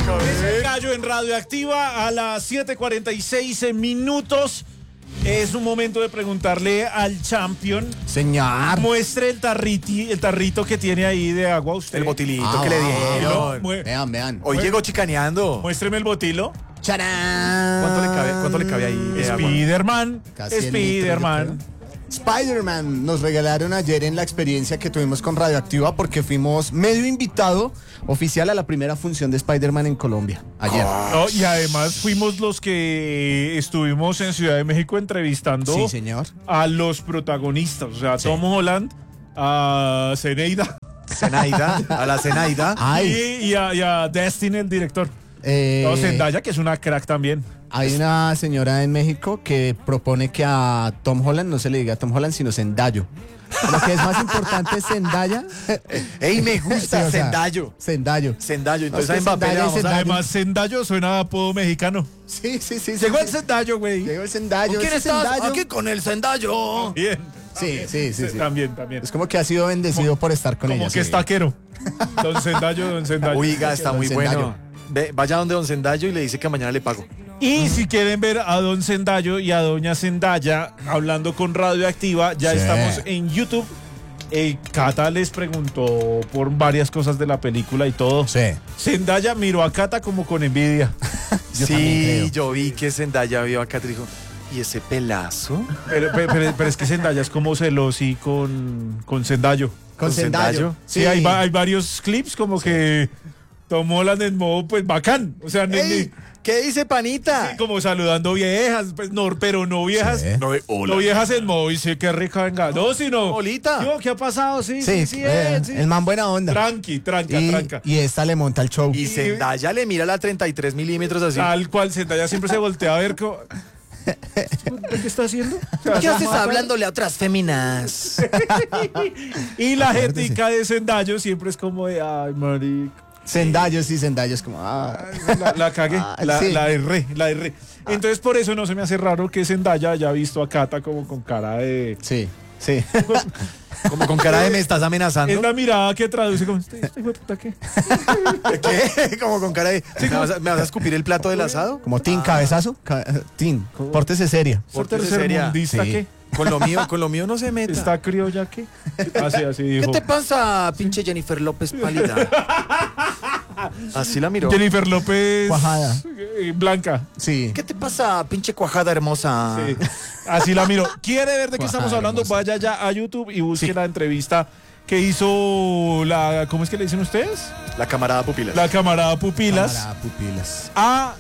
Es el gallo en Radioactiva a las 7:46 minutos. Es un momento de preguntarle al champion. Señor. Muestre el tarrito que tiene ahí de agua usted. El botilito que le dieron. Vean. Hoy llegó chicaneando. Muéstreme el botilo. ¡Charán! ¿Cuánto le cabe ahí de agua? Spiderman. Casi el Spiderman. litro, yo creo. Spider-Man nos regalaron ayer en la experiencia que tuvimos con Radioactiva porque fuimos medio invitado oficial a la primera función de Spider-Man en Colombia ayer. No, y además fuimos los que estuvimos en Ciudad de México entrevistando Sí, señor. a los protagonistas, o sea, a Tom Holland, a Zeneida A la Zenaida. y a Destiny, el director. No, Zendaya, que es una crack también. Hay una señora en México que propone que a Tom Holland no se le diga Tom Holland, sino Zendayo. Lo que es más importante es Zendaya. ¡Ey, me gusta! Sí, o sea, Zendayo. Zendayo. Entonces No, es a que Mbappé le Zendaya vamos es a... Zendaya. Además, Zendayo suena a apodo mexicano. Sí. Llegó el Zendayo, güey. Llegó el Zendayo. ¿Quién ese estás? Zendayo. Aquí con el Zendayo. Bien. Sí. También. Es como que ha sido bendecido por estar con ella. Como que es sí. taquero. Don Zendayo. Oiga, está Don muy Zendayo. bueno. Vaya donde don Zendayo y le dice que mañana le pago. Y si quieren ver a Don Zendayo y a Doña Zendaya hablando con Radioactiva, ya Sí. estamos en YouTube. Cata les preguntó por varias cosas de la película y todo. Sí. Zendaya miró a Cata como con envidia. Yo también creo. Yo vi que Zendaya vio acá y dijo, ¿y ese pelazo? Pero es que Zendaya es como celosi con Zendayo. Con Zendayo. Sí, hay varios clips como que Tom Holland en modo pues bacán. O sea, ¡Ey! ¿Qué dice, panita? sí, como saludando viejas, pues, no, pero no viejas. Sí. No viejas en modo, y sí, qué rica, venga. No, sino. Olita. ¿Qué ha pasado? Sí. Sí, el man buena onda. Tranca. Y esta le monta el show. Y Zendaya le mira la 33 milímetros así. Tal cual, Zendaya siempre se voltea a ver ¿qué está haciendo? ¿Qué haces hablándole a otras féminas? Y la jetica de Zendayo siempre es como de, ay, marica. Zendayo es como... La cagué, sí. la erré. Entonces por eso no se me hace raro que Zendaya haya visto a Cata como con cara de... Sí. Como con cara de me estás amenazando. Es la mirada que traduce como, ¿este hijo de puta qué? ¿Qué? Como con cara de ¿me vas a escupir el plato del asado? Como Tin, cabezazo. Tin, pórtese seria. Pórtese ¿Tercer seria. mundista Sí. qué? Con lo mío no se meta. ¿Está criolla qué? Así dijo. ¿Qué te pasa, pinche Jennifer López pálida? Así la miró. Jennifer López. Cuajada. Blanca. Sí. ¿Qué te pasa, pinche cuajada hermosa? Sí. Así la miro. ¿Quiere ver de qué estamos Cuajada hablando? hermosa. Vaya ya a YouTube y busque la entrevista que hizo la... ¿Cómo es que le dicen ustedes? La camarada Pupilas. La camarada Pupilas. Cámara, pupilas. A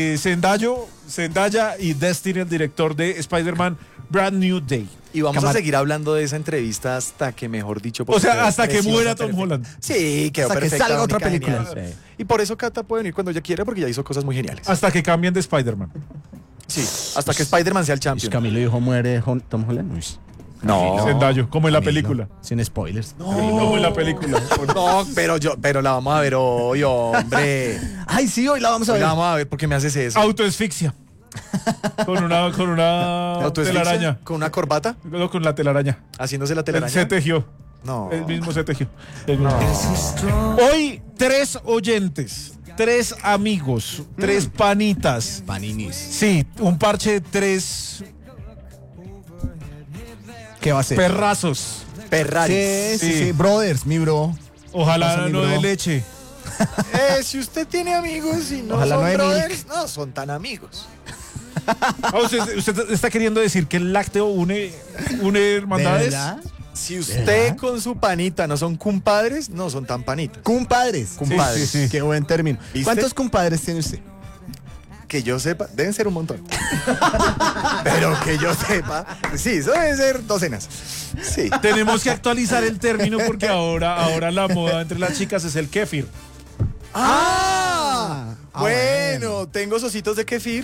Zendaya y Destiny, el director de Spider-Man Brand New Day. Y vamos Cámara. a seguir hablando de esa entrevista hasta que, mejor dicho... O sea, quedó hasta que preciosa, muera Tom perfecta. Holland. Sí, quedó Hasta que perfecta, salga otra única, película. genial. Sí. Y por eso Cata puede venir cuando ella quiera porque ya hizo cosas muy geniales. Hasta que cambien de Spider-Man. Sí, hasta que Spider-Man sea el Pues champion. Camilo dijo muere Tom Holland. Uy, No. Zendaya, como en la Camilo. película. Sin spoilers. Como en la película. No, pero la vamos a ver hoy, hombre. Ay, sí, hoy la vamos a Hoy ver. la vamos a ver porque me haces eso. Autoasfixia. Con una ¿Autoasfixia? telaraña. ¿Con una corbata? No, con la telaraña. Haciéndose la Él telaraña. se tejió. No. El mismo se tejió. Hoy, 3 oyentes, 3 amigos, 3 panitas. Paninis. Sí, un parche de 3 ¿Qué va a ser? perrazos. Ferrari. Sí. Brothers, mi bro. Ojalá Pasa, mi no bro. de leche. Si usted tiene amigos y no Ojalá son no de brothers, no son tan amigos. ¿Usted está queriendo decir que el lácteo une ¿De hermandades? verdad? Si usted ¿Verdad? con su panita no son compadres, no son tan panitas. Compadres. Compadres. Sí. Qué buen término. ¿Viste? ¿Cuántos compadres tiene usted? Que yo sepa, deben ser un montón. Pero que yo sepa, sí, eso deben ser docenas. Sí. Tenemos que actualizar el término porque ahora la moda entre las chicas es el kéfir. Bueno, tengo socitos de kefir.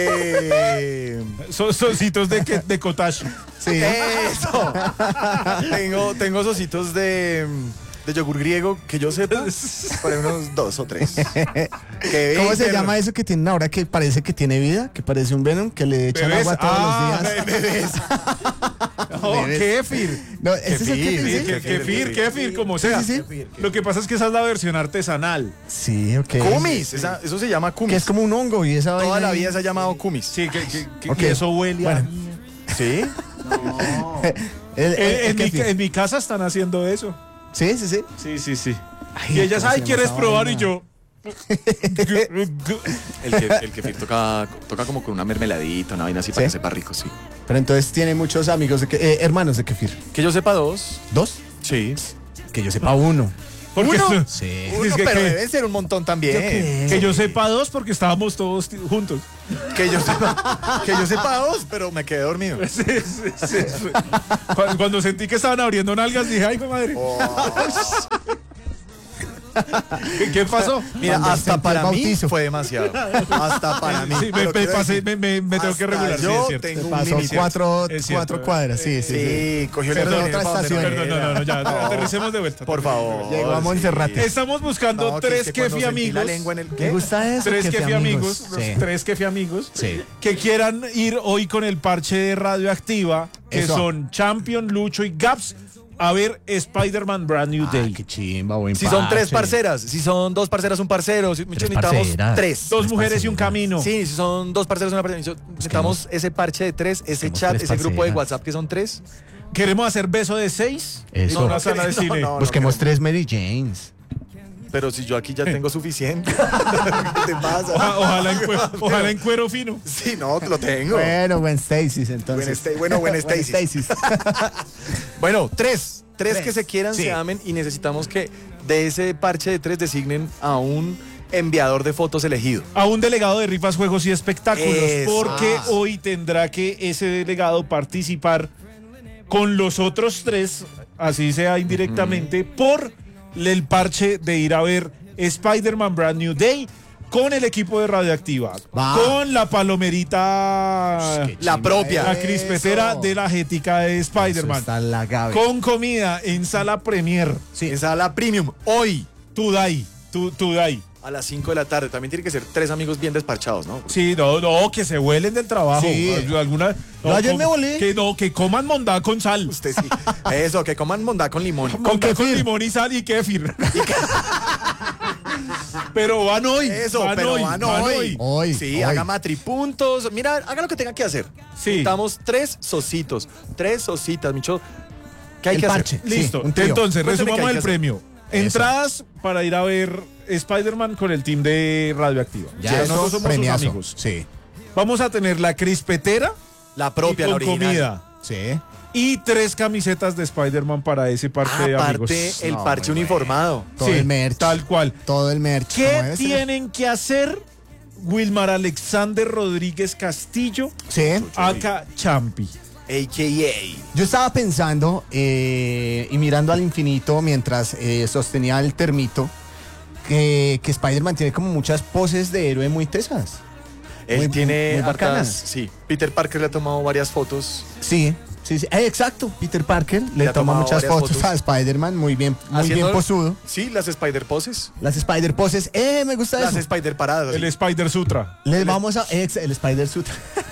Socitos de cottage. Sí. Eso. tengo socitos de yogur griego, que yo sepa, por ahí unos 2 o 3. ¿Cómo se llama eso que tienen ahora que parece que tiene vida? Que parece un Venom, que le echan Bebés. agua todos los días. Bebés. No, kéfir. No, ese es el Kéfir, kéfir, ¿sí? Kéfir, como sea. Sí, sí. Lo que pasa es que esa es la versión artesanal. Sí, ok. Kumis, eso se llama Que kumis. es como un hongo y esa Toda vaina la ahí- vida se ha llamado kumis. Sí, Ok. y eso huele a... Bueno. ¿Sí? En kéfir. mi casa están haciendo eso. Sí, sí, sí. Sí, sí, sí. Ay, Y ellas, ¿cómo se ay, llama ¿quieres esa probar? vaina? Y yo... El kefir toca como con una mermeladita, una vaina así para ¿Sí? que sepa rico, sí. Pero entonces tiene muchos amigos, hermanos de kéfir. Que yo sepa dos. ¿Dos? Sí. Que yo sepa uno. Porque ¿Uno? Sí. Uno, Es que- pero deben ser un montón también. que yo sepa dos porque estábamos todos juntos. Que yo sepa dos, pero me quedé dormido. Sí, sí, sí. Cuando sentí que estaban abriendo nalgas, dije, ay, mi madre. ¿Qué pasó? Mira, Cuando hasta sentí para el mí bautizo. fue demasiado. Hasta para mí. Sí, Pero quiero pasé, decir, me tengo que hasta regular. Sí, yo es cierto. tengo un Pasó límite. Es cierto. 4 cuadras, sí, sí. Sí, cogió el Perdón, aerolíneo otra para donde estación. Perdón, no, ya, No. aterricemos de vuelta. Por favor. Llegó a Monserrate. Estamos buscando No, que tres es que cuando kefi sentí la amigos. lengua en el ¿Me ¿qué? gusta eso? Tres kefi amigos. Sí. Tres kefi amigos. Sí. Que quieran ir hoy con el parche de Radioactiva, que Eso. son Champion, Lucho y Gaps, a ver Spider-Man Brand New Day. Qué chimba, buen Si son tres parche. parceras, si son dos parceras, un parcero, si necesitamos parceras. tres. Dos mujeres y un camino. Sí, si son dos parceras, una parcera. Necesitamos ese parche de tres, ese busquemos chat, tres ese grupo de parceras. WhatsApp que son tres. Queremos hacer beso de 6 Eso. en una sala de no, cine. no. Busquemos 3 Mary Janes. Pero si yo aquí ya tengo suficiente. ¿Qué te pasa? Ojalá en cuero fino. Sí, no, lo tengo. Bueno, Gwen Stacy's entonces. Gwen Stacy's. Bueno, tres. Tres Tres. que se quieran, Sí. se amen y necesitamos que de ese parche de tres designen a un enviador de fotos elegido. A un delegado de rifas, juegos y espectáculos, Eso. porque hoy tendrá que ese delegado participar con los otros tres, así sea indirectamente, por el parche de ir a ver Spider-Man Brand New Day con el equipo de Radioactiva, Va. con la palomerita, La propia. la crispetera Eso. de la jetica de Spider-Man, Está la Gaby. con comida en sala premier. En sala premium. Hoy, Tudai, Tudai. a las 5 de la tarde. También tiene que ser tres amigos bien desparchados, ¿no? Sí, no, que se vuelen del trabajo. Sí. Alguna, No, ayer me volé. Que coman mondá con sal. Usted sí. Eso, que coman mondá con limón. Mondá con kefir. limón y sal y kéfir. Pero van hoy. Eso, pero van hoy. Hoy, Sí, hoy. haga matripuntos. Mira, haga lo que tenga que hacer. Sí. Necesitamos tres socitos. Tres socitas, Micho. ¿Qué hay El que parche. hacer? Sí, Listo. un trío. Entonces, Cuéntame qué resumamos hay el que hacer. premio. Entradas para ir a ver Spider-Man con el team de Radioactiva. Ya nosotros eso, somos sus premiazo. amigos. Sí. Vamos a tener la crispetera La propia, y la con original. comida. Sí. Y 3 camisetas de Spider-Man para ese parche de amigos. Aparte, el No, parche muy uniformado. Todo el merch. Tal cual. Todo el merch. ¿Qué como debe ser. tienen que hacer Wilmar Alexander Rodríguez Castillo, Sí. acá Champi? A.K.A. Yo estaba pensando y mirando al infinito mientras sostenía el termito que Spider-Man tiene como muchas poses de héroe muy tesas. Él Muy- tiene muy hartas. bacanas. Sí, Peter Parker le ha tomado varias fotos. Sí, sí, sí. Exacto. Peter Parker le ha toma tomado muchas varias fotos fotos. a Spider-Man, muy bien Haciendo- posudo. Sí, las Spider poses. Las Spider poses. Me gusta Las eso. Spider paradas. El Spider Sutra. Les vamos a el Spider Suit.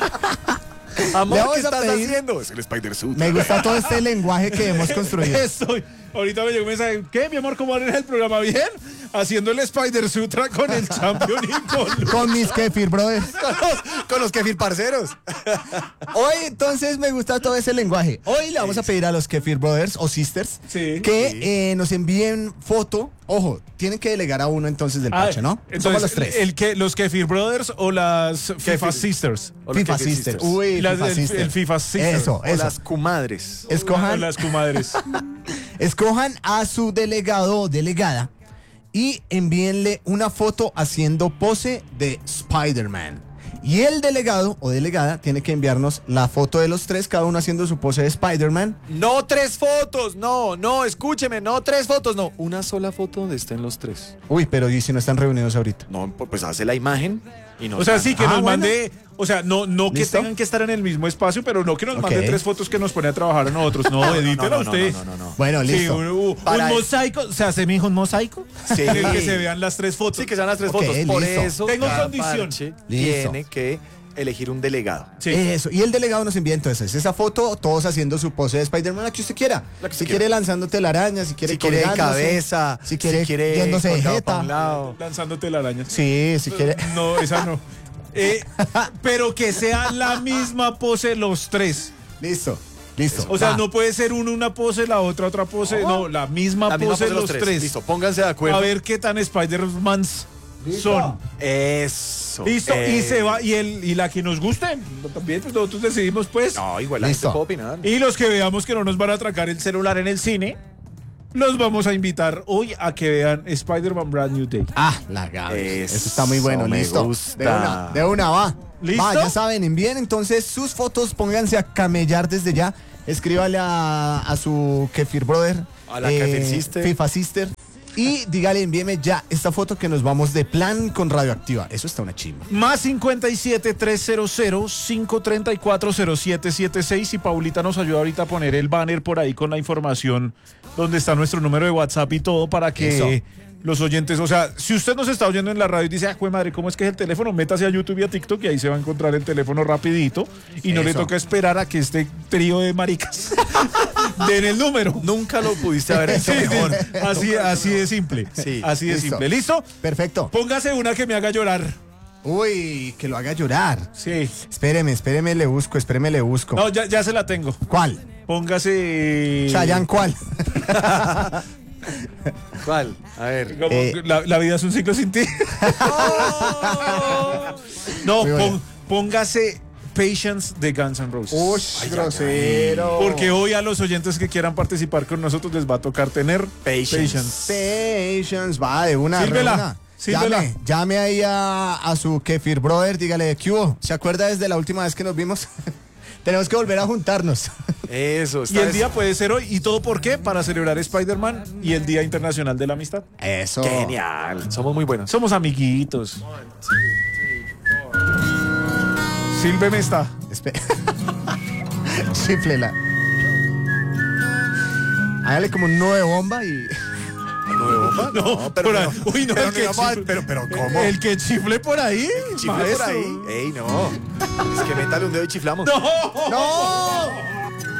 Amor, Le vamos ¿qué a estás pedir- haciendo? Es el Spider Suit. Me gusta todo este lenguaje que hemos construido. Estoy. Ahorita me llegó un mensaje. ¿Qué, mi amor? ¿Cómo van en el programa? ¿Bien? Haciendo el Spider Sutra con el Champion y con... Con mis Kefir Brothers. Con los Kefir parceros. Hoy entonces me gusta todo ese lenguaje. Hoy le vamos a pedir a los Kefir Brothers o Sisters Sí. que nos envíen foto. Ojo, tienen que delegar a uno entonces del parche, ¿no? Entonces, Somos los tres. los Kefir Brothers o las FIFA Sisters. O los FIFA Kefir Sisters. Sisters. Uy, Las FIFA del- Sisters. el FIFA Sisters. Eso, O eso. las comadres. O Escojan, las comadres. escojan a su delegado o delegada y envíenle una foto haciendo pose de Spider-Man. Y el delegado o delegada tiene que enviarnos la foto de los tres, cada uno haciendo su pose de Spider-Man. No tres fotos, no, escúcheme, no tres fotos, no. Una sola foto donde estén los tres. Uy, pero ¿y si no están reunidos ahorita? No, pues hace la imagen y nos O sea, manda. sí, que Ah, nos bueno. mande... O sea, no que ¿Listo? tengan que estar en el mismo espacio, pero no que nos mande Ok. 3 fotos que nos pone a trabajar a nosotros. No, edítela usted. No. Bueno, Sí, listo. un Para- mosaico. ¿Se hace mi hijo un mosaico? Sí. Que se vean las 3 fotos. Sí, que sean las tres Ok, fotos. Por listo. eso Tengo cada condición. parche Listo. tiene que elegir un delegado. Sí. Eso, y el delegado nos envía entonces esa foto, todos haciendo su pose de Spider-Man, la que usted quiera. La que Si usted quiere quiera. lanzándote la araña, si quiere Si quiere de colgándose, cabeza, si quiere, si yéndose de colgado jeta. pa' un lado. Lanzándote la araña. Sí, si quiere. No, esa no. Pero que sea la misma pose los tres. Listo, listo. O sea, Va. no puede ser uno una pose, la otra pose. No, la misma La misma pose pose los tres. Listo, pónganse de acuerdo. A ver qué tan Spider-Mans son. Eso. Listo, y se va, y la que nos guste, también pues, nosotros decidimos pues. No, igual la Listo. gente puede opinar. Y los que veamos que no nos van a atracar el celular en el cine, los vamos a invitar hoy a que vean Spider-Man Brand New Day. La Gaby. Eso Eso está muy bueno, me listo. gusta. De una, va. ¿Listo? Va, ya saben, envíen entonces sus fotos, pónganse a camellar desde ya. Escríbale a su Kefir Brother. A la Kefir Sister. FIFA Sister. Y dígale, envíeme ya esta foto que nos vamos de plan con Radioactiva. Eso está una chimba. Más 57 300 534 0776 y Paulita nos ayuda ahorita a poner el banner por ahí con la información donde está nuestro número de WhatsApp y todo para que Eso. los oyentes, o sea, si usted nos está oyendo en la radio y dice, jue madre, ¿cómo es que es el teléfono? Métase a YouTube y a TikTok y ahí se va a encontrar el teléfono rapidito y no le Eso. toca esperar a que este trío de maricas den el número. Nunca lo pudiste haber hecho Sí, sí, mejor. así de simple. Sí, así de listo. simple. ¿Listo? Perfecto. Póngase una que me haga llorar. Uy, que lo haga llorar. Sí. Espéreme, le busco. No, ya se la tengo. ¿Cuál? Póngase. Chayanne, ¿cuál? ¿Cuál? A ver. Como, la vida es un ciclo sin ti. No, Muy buena. póngase Patience de Guns N' Roses. Uy, grosero. Porque hoy a los oyentes que quieran participar con nosotros les va a tocar tener Patience. Patience, va de una. Sílvela, de una. sílvela. Llame ahí a su Kefir Brother, dígale, ¿qué hubo? ¿Se acuerda desde la última vez que nos vimos? Tenemos que volver a juntarnos. Eso. Y el día puede ser hoy. ¿Y todo por qué? Para celebrar Spider-Man y el Día Internacional de la Amistad. Eso. Genial. Somos muy buenos. Somos amiguitos. Sílveme esta. Chiflela. Hágale como un nudo de bomba y. ¿Nuevo bomba? No, pero por ahí. no. Uy, no, Pero el que no vamos a- chifle. pero ¿cómo? El que chifle por ahí. Chifle por maestro. ahí. Ey, no. Es que métale un dedo y chiflamos. No. ¡No!